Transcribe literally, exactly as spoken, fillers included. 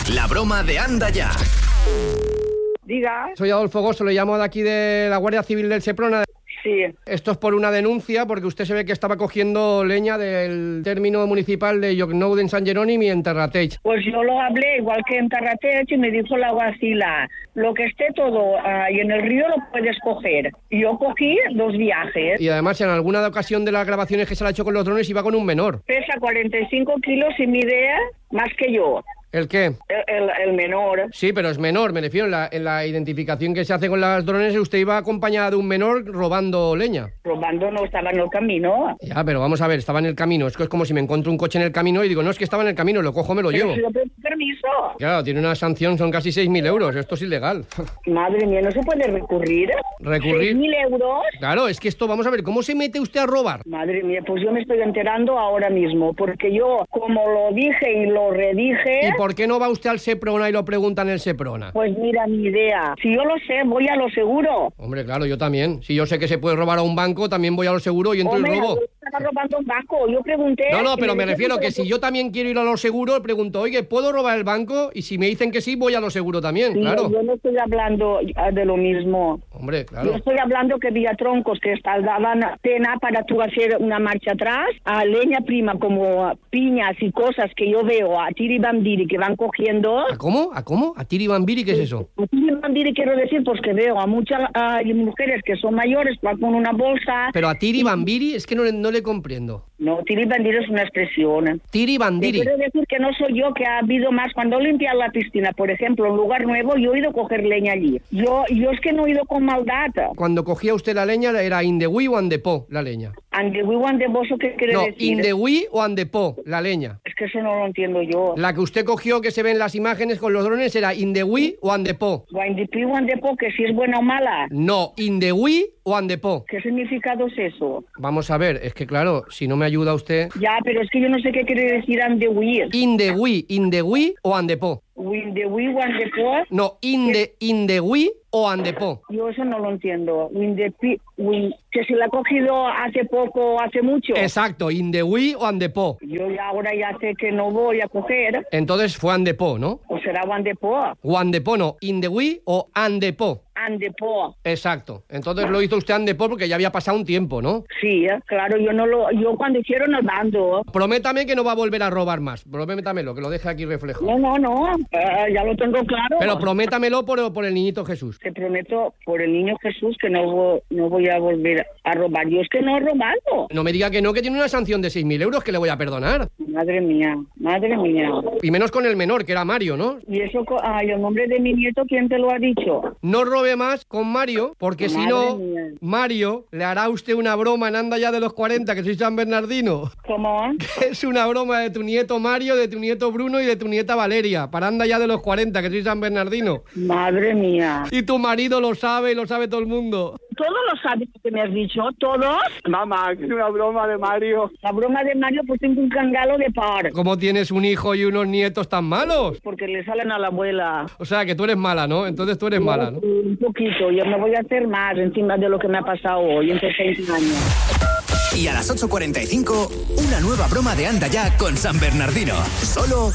La broma de Anda Ya. Diga. Soy Adolfo Gosso, le llamo de aquí de la Guardia Civil del Seprona. Sí. Esto es por una denuncia, porque usted se ve que estaba cogiendo leña del término municipal de Llocnou en San Jerónimo y en Terrateig. Pues yo lo hablé igual que en Terrateig y me dijo la guasila, lo que esté todo uh, y en el río lo puedes coger. Y yo cogí dos viajes. Y además en alguna ocasión de las grabaciones que se le ha hecho con los drones iba con un menor. Pesa cuarenta y cinco kilos y mide más que yo. ¿El qué? El, el, el menor. Sí, pero es menor, me refiero. En la, en la identificación que se hace con las drones, usted iba acompañada de un menor robando leña. Robando no, estaba en el camino. Ya, pero vamos a ver, estaba en el camino. Es que es como si me encuentro un coche en el camino y digo, no, es que estaba en el camino, lo cojo, me lo Pero llevo. si yo pedí permiso. Claro, tiene una sanción, son casi seis mil euros. Esto es ilegal. Madre mía, ¿no se puede recurrir? ¿Recurrir? ¿seis mil euros? Claro, es que esto, vamos a ver, ¿cómo se mete usted a robar? Madre mía, pues yo me estoy enterando ahora mismo, porque yo, como lo dije y lo redije... ¿Y por qué no va usted al Seprona y lo pregunta en el Seprona? Pues mira, mi idea. Si yo lo sé, voy a lo seguro. Hombre, claro, yo también. Si yo sé que se puede robar a un banco, también voy a lo seguro y entro Hombre, y robo. yo estaba robando un banco. Yo pregunté... No, no, y pero me dijeron refiero que si yo también quiero ir a lo seguro, pregunto, oye, ¿puedo robar el banco? Y si me dicen que sí, voy a lo seguro también, Sí, claro. yo no estoy hablando de lo mismo. Hombre, Yo claro. estoy hablando que había troncos que daban pena para tú hacer una marcha atrás, a leña prima como piñas y cosas que yo veo a tiri bambiri que van cogiendo. ¿A cómo? ¿A cómo? ¿A tiri bambiri? ¿Qué es eso? A tiri bambiri quiero decir pues que veo a muchas uh, mujeres que son mayores, van con una bolsa. Pero a tiri bambiri es que no, le- no le comprendo. No, tiri bambiri es una expresión. Tiri bandiri. Quiero decir que no soy yo, que ha habido más. Cuando limpian la piscina, por ejemplo, un lugar nuevo, yo he ido a coger leña allí. Yo yo es que no he ido con maldad. Cuando cogía usted la leña, ¿era indegüí o andepó la leña? Andehuiwan de boso, ¿qué quiere No, decir? indegüí o andepó la leña. Es que eso no lo entiendo yo. La que usted cogió, que se ve en las imágenes con los drones, era indegüí o andepó. Guaindipi, Guandepo, que si es buena o mala. No, indegüí o andepó. ¿Qué significado es eso? Vamos a ver, es que claro, si no me ayuda usted... Ya, pero es que yo no sé qué quiere decir andehuir. Indegüí, indegüí o andepó. Windehui, Guandepo. No, inde, indegüí o andepó. Yo eso no lo entiendo. Windepi, win, que se la ha cogido hace poco o hace mucho. Exacto, indegüí o andepó. Yo ya ahora ya sé que no voy a coger. Entonces fue andepó, ¿no? O será Guandepo. O andepó, no, indegüí o andepó. Andepo. Exacto. Entonces lo hizo usted andepó porque ya había pasado un tiempo, ¿no? Sí, eh, claro, yo no lo... Yo cuando hicieron el bando... Prométame que no va a volver a robar más. Prométamelo, que lo deje aquí reflejo. No, no, no, eh, ya lo tengo claro. Pero prométamelo por, por el niñito Jesús. Te prometo por el niño Jesús que no, vo- no voy a volver a robar. Yo es que no he robado. No me diga que no, que tiene una sanción de seis mil euros que le voy a perdonar. Madre mía, madre mía. Y menos con el menor, que era Mario, ¿no? Y eso, co- ay, el nombre de mi nieto, ¿quién te lo ha dicho? No robe más con Mario, porque si Madre no, mía. Mario le hará a usted una broma en Anda Ya de los cuarenta, que soy San Bernardino. ¿Cómo? Es una broma de tu nieto Mario, de tu nieto Bruno y de tu nieta Valeria, para Anda Ya de los cuarenta, que soy San Bernardino. Madre mía. Y tu marido lo sabe y lo sabe todo el mundo. ¿Todos lo sabes que me has dicho? ¿Todos? Mamá, que es una broma de Mario. La broma de Mario, pues tengo un cangalo de par. ¿Cómo tienes un hijo y unos nietos tan malos? Porque le salen a la abuela. O sea, que tú eres mala, ¿no? Entonces tú eres mala, ¿no? Un poquito, yo me voy a hacer más encima de lo que me ha pasado hoy, en sesenta años. Y a las ocho cuarenta y cinco, una nueva broma de Anda Ya con San Bernardino. Solo